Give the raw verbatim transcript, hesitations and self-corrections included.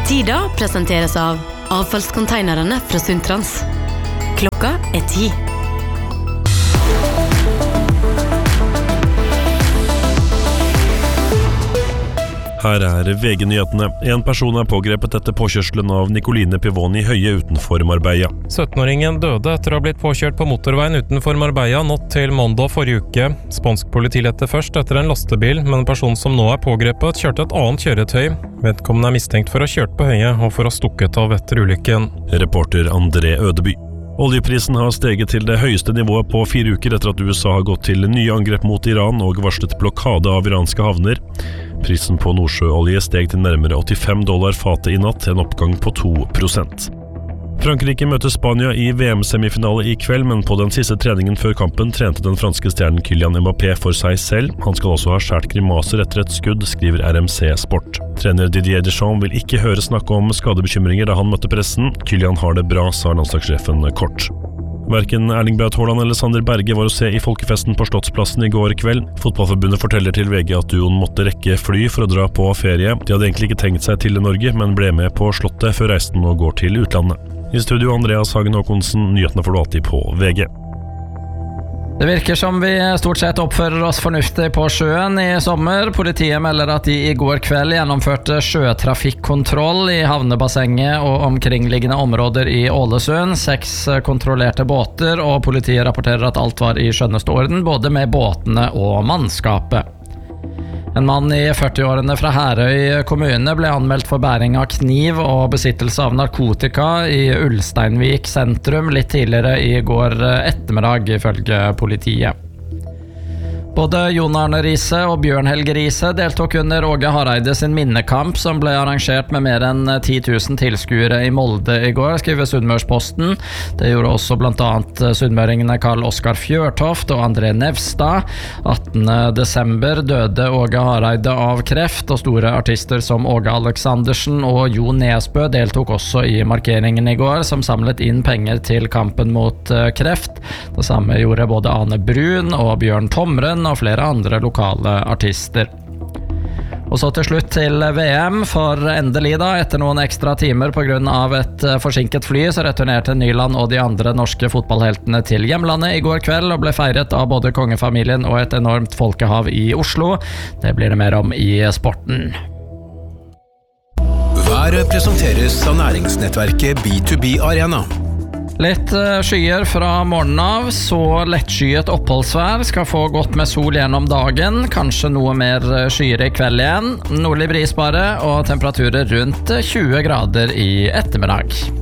Tida presenteres av avfallskonteinerne fra Sundtrans. Klokka er ti. Her er V G-nyhetene. En person er pågrepet etter påkjørselen av Nicoline Pivoni Høie utenfor Marbella. sytten-åringen døde etter å ha blitt påkjørt på motorveien utenfor Marbella natt til mandag forrige uke. Spansk politi lette først etter en lastebil, men personen som nå er pågrepet kjørte et annet kjøretøy. Vedkommende er mistenkt for å ha kjørt på Høie og for å ha stukket av etter ulykken. Reporter André Ødeby. Oljeprisen har steget til det høyeste nivået på fire uker etter at U S A har gått til nye angrep mot Iran og varslet blokade av iranske havner. Prisen på nordsjøolje steg til nærmere åttifem dollar fatet i natt, en oppgang på to prosent. Frankrike møter Spania i V M-semifinale i kveld, men på den siste treningen før kampen trente den franske stjernen Kylian Mbappé for seg selv. Han skal også ha skjært grimaser etter et skudd, skriver R M C Sport. Trener Didier Deschamps vil ikke høre snakke om skadebekymringer da han møtte pressen. Kylian har det bra, sa landslagssjefen kort. Hverken Erling Braut Haaland eller Sander Berge var å se i folkefesten på Slottsplassen i går kveld. Fotballforbundet forteller til V G at duoen måtte rekke fly for å dra på ferie. De hadde egentlig ikke tenkt seg til Norge, men ble med på Slottet før reisen og går til utlandet. I studio Andreas Hagen Håkonsen, nyhetene får du alltid på V G. Det virker som vi stort sett oppfører oss fornuftig på sjøen i sommer. Politiet melder at de i går kveld gjennomførte sjøtrafikkontroll i havnebassenget og omkringliggende områder i Ålesund. Seks kontrollerte båter, og politiet rapporterer at alt var i skjønneste orden, både med båtene og mannskapet. En mann i førti-årene fra Herøy kommune ble anmeldt for bæring av kniv og besittelse av narkotika i Ulsteinvik sentrum litt tidligere i går ettermiddag, ifølge politiet. Både Jon Arne Riise og Bjørn Helge Riise deltok under Åge Hareide sin minnekamp, som ble arrangert med mer enn ti tusen tilskuere i Molde i går, skriver Sunnmørsposten. Det gjorde også blant annet sunnmøringene Karl Oskar Fjørtoft og André Nevstad. attende desember døde Åge Hareide av kreft, og store artister som Åge Aleksandersen og Jo Nesbø deltok også i markeringen i går, som samlet inn penger til kampen mot kreft. Det samme gjorde både Ane Brun og Bjørn Tomren og flere andre lokale artister. Og så til slutt til V M, for endelig da, etter noen ekstra timer på grunn av et forsinket fly, så returnerte Nyland og de andre norske fotballheltene til hjemlandet i går kveld og ble feiret av både kongefamilien og et enormt folkehav i Oslo. Det blir det mer om i sporten. Været presenteres av næringsnettverket B to B Arena. Litt skyer fra morgenen av, så lettskyet oppholdsvær, skal få godt med sol gjennom dagen, kanskje noe mer skyer i kveld igjen, nordlig bris bare, og temperaturer rundt tjue grader i ettermiddag.